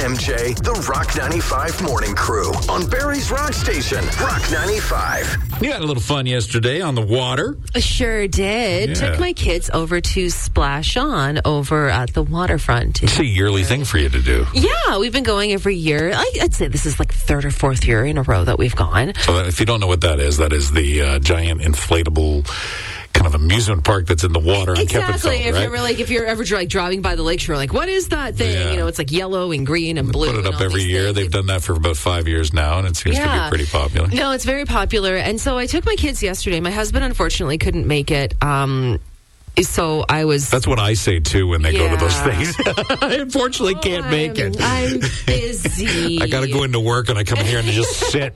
MJ, the Rock 95 Morning Crew on Barrie's Rock Station, Rock 95. You had a little fun yesterday on the water. Sure did. Yeah. Took my kids over to Splash On over at the waterfront. It's a yearly thing for you to do. Yeah, we've been going every year. I'd say this is like third or fourth year in a row that we've gone. So if you don't know what that is the giant inflatable kind of amusement park that's in the water on Kempinfeld, right? If you're ever driving by the lakeshore, like, what is that thing? Yeah. You know, it's like yellow and green and blue. Put it and up all every these year. things. They've done that for about 5 years now, and it seems to be pretty popular. No, it's very popular. And so I took my kids yesterday. My husband, unfortunately, couldn't make it. So I was... That's what I say, too, when they go to those things. I unfortunately can't make it. I'm busy. I got to go into work, and I come in here and just sit.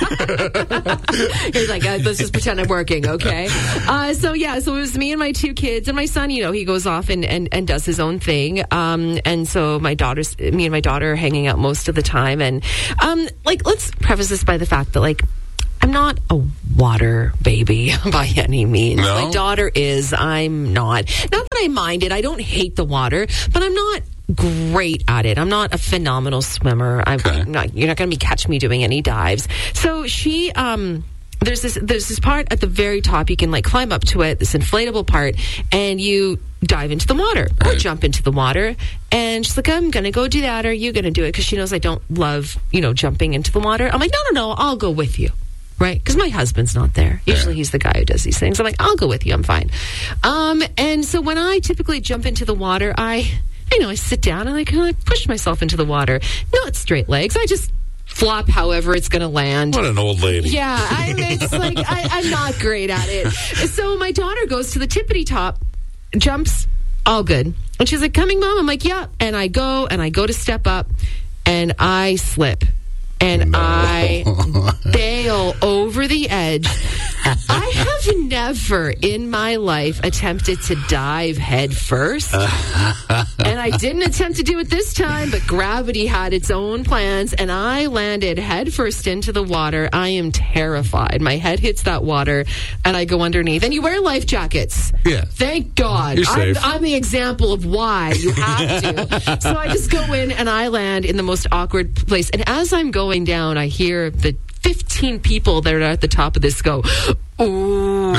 He's like, let's just pretend I'm working, okay? So it was me and my two kids, and my son, you know, he goes off and does his own thing. And so me and my daughter are hanging out most of the time. And, let's preface this by the fact that, I'm not a water baby by any means. No? My daughter is. I'm not. Not that I mind it. I don't hate the water, but I'm not great at it. I'm not a phenomenal swimmer. You're not going to be catching me doing any dives. So she... There's this part at the very top. You can climb up to it, this inflatable part, and you dive into the water or jump into the water. And she's like, I'm going to go do that. Or are you going to do it? Because she knows I don't love, jumping into the water. I'm like, no, I'll go with you. Right? Because my husband's not there. Usually he's the guy who does these things. I'm like, I'll go with you. I'm fine. And so when I typically jump into the water, I sit down and I kind of push myself into the water. Not straight legs. I just flop however it's going to land. What an old lady. Yeah. I'm not great at it. So my daughter goes to the tippity top, jumps, all good. And she's like, coming, Mom? I'm like, yeah. And I go to step up and I slip. And I bail over the edge. I have never in my life attempted to dive head first. And I didn't attempt to do it this time, but gravity had its own plans, and I landed head first into the water. I am terrified. My head hits that water, and I go underneath. And you wear life jackets. Yeah. Thank God. You're safe. I'm the example of why you have to. So I just go in, and I land in the most awkward place. And as I'm going down, I hear the 15 people that are at the top of this go, ooh.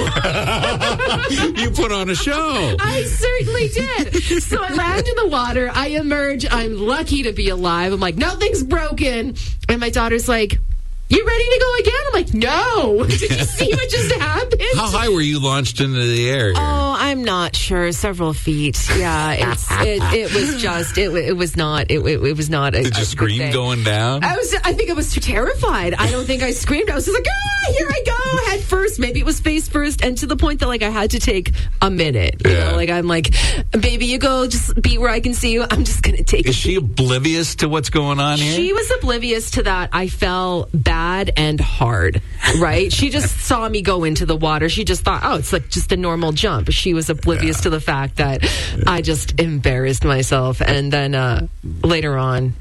You put on a show. I certainly did. So I land in the water. I emerge. I'm lucky to be alive. I'm like, nothing's broken. And my daughter's like, you ready to go again? I'm like, no. Did you see what just happened? How high were you launched into the air here? Oh, I'm not sure. Several feet. Yeah, it was not. Did you scream going down? I think I was too terrified. I don't think I screamed. I was just like, here I go, head first. Maybe it was face first, and to the point that I had to take a minute. You know, I'm like, baby, you go, just be where I can see you. I'm just gonna take. Is she oblivious to what's going on here? She was oblivious to that. I fell bad and hard. Right? She just saw me go into the water. She just thought, it's just a normal jump. She was oblivious to the fact that I just embarrassed myself. And then later on,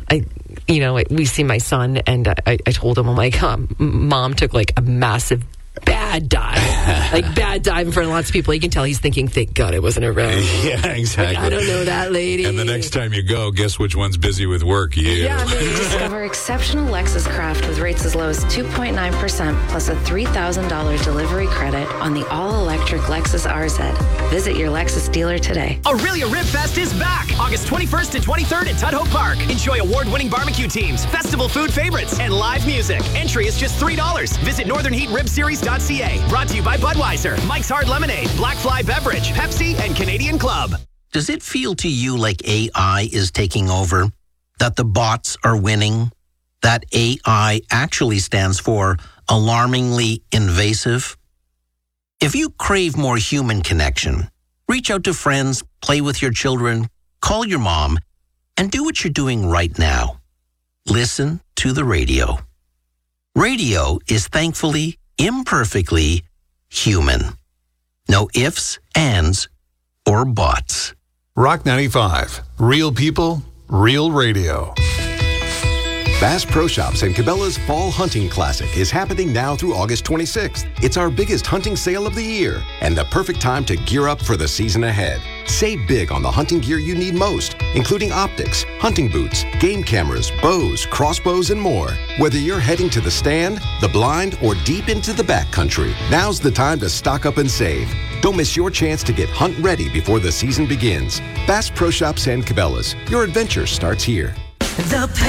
we see my son, and I told him, I'm like, Mom took a massive bad dive. Bad dive in front of lots of people. You can tell he's thinking, thank God it wasn't around. Yeah, exactly. I don't know that lady. And the next time you go, guess which one's busy with work? You. Yeah, Discover exceptional Lexus craft with rates as low as 2.9% plus a $3,000 delivery credit on the all-electric Lexus RZ. Visit your Lexus dealer today. Aurelia Rib Fest is back August 21st and 23rd at Tudhope Park. Enjoy award-winning barbecue teams, festival food favorites, and live music. Entry is just $3. Visit northernheatribseries.ca. Brought to you by Budweiser, Mike's Hard Lemonade, Black Fly Beverage, Pepsi, and Canadian Club. Does it feel to you like AI is taking over? That the bots are winning? That AI actually stands for alarmingly invasive? If you crave more human connection, reach out to friends, play with your children, call your mom, and do what you're doing right now. Listen to the radio. Radio is thankfully, imperfectly human. No ifs, ands, or buts. Rock 95. Real people, real radio. Bass Pro Shops and Cabela's Fall Hunting Classic is happening now through August 26th. It's our biggest hunting sale of the year and the perfect time to gear up for the season ahead. Save big on the hunting gear you need most, including optics, hunting boots, game cameras, bows, crossbows, and more. Whether you're heading to the stand, the blind, or deep into the backcountry, now's the time to stock up and save. Don't miss your chance to get hunt ready before the season begins. Bass Pro Shops and Cabela's. Your adventure starts here. The